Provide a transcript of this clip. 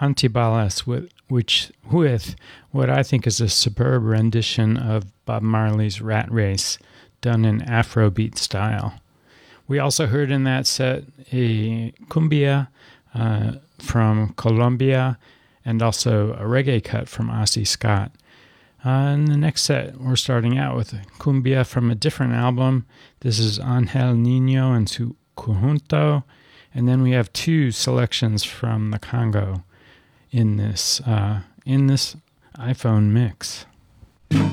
Antibalas with what I think is a superb rendition of Bob Marley's Rat Race, done in Afrobeat style. We also heard in that set a cumbia from Colombia, and also a reggae cut from Ossie Scott. In the next set, we're starting out with a cumbia from a different album. This is Angel Niño and Su Conjunto, and then we have two selections from the Congo in this iPhone mix.